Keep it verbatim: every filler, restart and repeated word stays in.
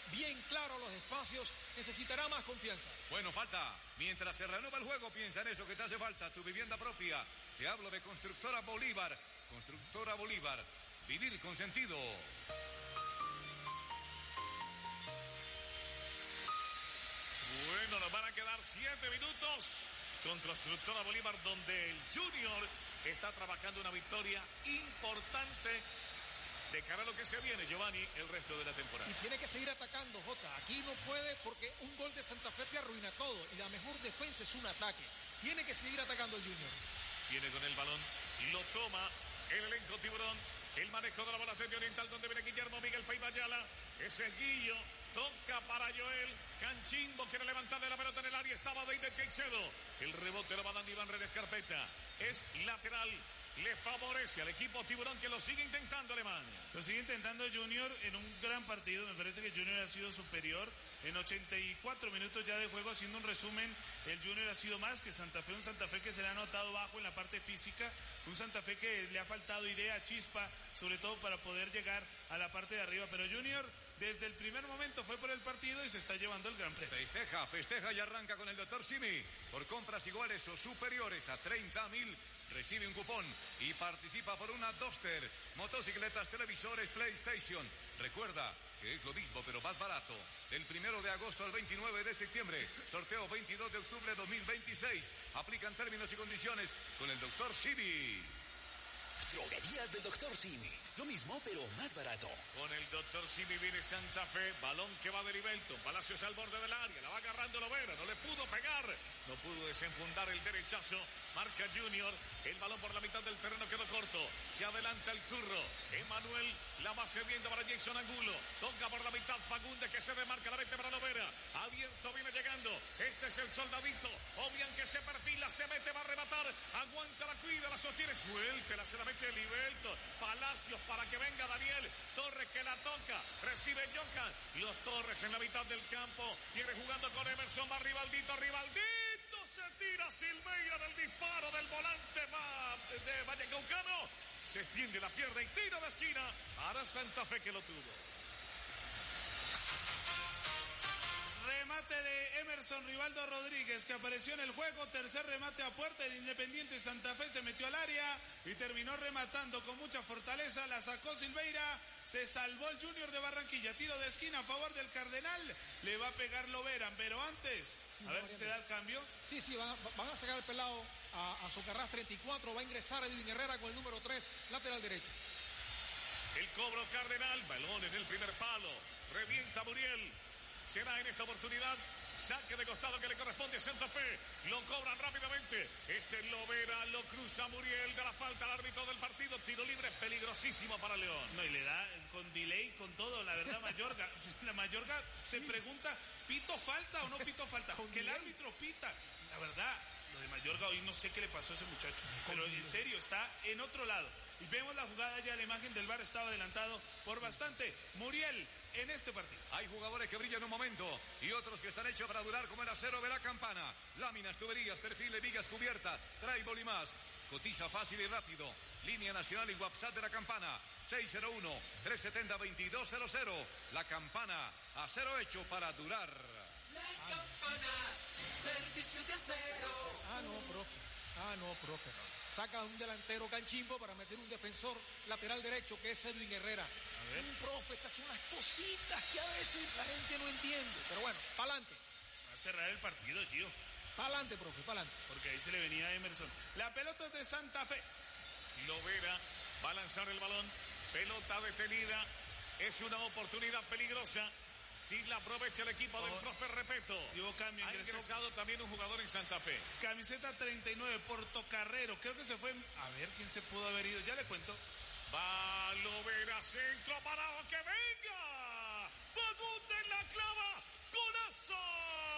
bien claro los espacios, necesitará más confianza. Bueno, falta. Mientras se renueva el juego, piensa en eso que te hace falta, tu vivienda propia. Te hablo de Constructora Bolívar. Constructora Bolívar. Vivir con sentido. Bueno, nos van a quedar siete minutos con Constructora Bolívar, donde el Junior está trabajando una victoria importante de cara a lo que se viene, Giovanni, el resto de la temporada. Y tiene que seguir atacando, Jota. Aquí no puede porque un gol de Santa Fe te arruina todo. Y la mejor defensa es un ataque. Tiene que seguir atacando el Junior. Viene con el balón, lo toma el elenco tiburón. El manejo de la bola de Oriental, donde viene Guillermo Miguel Paibayala. Ese Guillo toca para Joel Canchimbo, quiere levantarle la pelota en el área. Estaba David Caicedo. El rebote lo va dando Iván Redes Carpeta. Es lateral. Le favorece al equipo tiburón, que lo sigue intentando Alemania. Lo sigue intentando Junior en un gran partido. Me parece que Junior ha sido superior en ochenta y cuatro minutos ya de juego. Haciendo un resumen, el Junior ha sido más que Santa Fe. Un Santa Fe que se le ha notado bajo en la parte física. Un Santa Fe que le ha faltado idea, chispa, sobre todo para poder llegar a la parte de arriba. Pero Junior desde el primer momento fue por el partido y se está llevando el gran premio. Festeja, festeja y arranca con el doctor Simi. Por compras iguales o superiores a treinta mil, recibe un cupón y participa por una Duster, motocicletas, televisores, PlayStation. Recuerda que es lo mismo pero más barato. Del primero de agosto al veintinueve de septiembre, sorteo veintidós de octubre de dos mil veintiséis. Aplican términos y condiciones con el doctor Simi. Droguerías del doctor Simi. Lo mismo, pero más barato. Con el doctor Simi viene Santa Fe. Balón que va de Livelton. Palacios al borde del área. La va agarrando Lovera. No le pudo pegar. No pudo desenfundar el derechazo. Marca Junior. El balón por la mitad del terreno quedó corto. Se adelanta el Curro. Emanuel la va cediendo para Jason Angulo. Toca por la mitad Fagundes, que se demarca la vete para Lovera. Abierto viene llegando. Este es el soldadito. Obian que se perfila. Se mete, va a rematar. Aguanta, la cuida, la sostiene. Suéltela, se la mete Livelton. Palacios para que venga Daniel Torres, que la toca. Recibe Johan. Los Torres en la mitad del campo. Viene jugando con Emerson. Va Rivaldito. Rivaldito se tira Silveira del disparo del volante va de Vallecaucano. Se extiende la pierna y tira de esquina para Santa Fe, que lo tuvo. Remate de Emerson Rivaldo Rodríguez, que apareció en el juego. Tercer remate a puerta. El Independiente Santa Fe se metió al área y terminó rematando con mucha fortaleza. La sacó Silveira. Se salvó el Junior de Barranquilla. Tiro de esquina a favor del Cardenal. Le va a pegar Lovera, pero antes, a ver si se da el cambio. Sí, sí, van a, van a sacar el pelado a, a Socarrás treinta y cuatro. Va a ingresar Edwin Herrera con el número tres, lateral derecho. El cobro Cardenal. Balón en el primer palo. Revienta Muriel. Será en esta oportunidad saque de costado que le corresponde a Santa Fe. Lo cobran rápidamente. Este Lovera lo cruza Muriel, de la falta al árbitro del partido. Tiro libre peligrosísimo para León. No, y le da con delay, con todo, la verdad, Mayorga. La Mayorga se pregunta, ¿pito falta o no pito falta? Que el árbitro pita. La verdad, lo de Mayorga hoy no sé qué le pasó a ese muchacho. Pero en serio, está en otro lado. Y vemos la jugada ya, la imagen del V A R estaba adelantado por bastante. Muriel en este partido. Hay jugadores que brillan un momento y otros que están hechos para durar, como el acero de la Campana. Láminas, tuberías, perfiles, vigas, cubierta, traibol y más. Cotiza fácil y rápido. Línea nacional y WhatsApp de la Campana. seis cero uno, tres siete cero, dos dos cero cero. La Campana, acero hecho para durar. La Campana, servicio de acero. Ah, no, profe. Ah, no, profe. Saca un delantero Canchimbo para meter un defensor lateral derecho, que es Edwin Herrera. A ver. Un profe, estas son unas cositas que a veces la gente no entiende. Pero bueno, pa'lante. Va a cerrar el partido, tío. Pa'lante, profe, pa'lante. Porque ahí se le venía a Emerson. La pelota es de Santa Fe. Lovera va a lanzar el balón. Pelota detenida. Es una oportunidad peligrosa. Si la aprovecha el equipo oh. del profe Repeto. Hubo cambio, ha ingresó. ingresado también un jugador en Santa Fe. Camiseta treinta y nueve, Portocarrero. Creo que se fue. A ver quién se pudo haber ido. Ya le cuento. Va Lovera, centro parado, que venga. Fagundes la clava. ¡Golazo!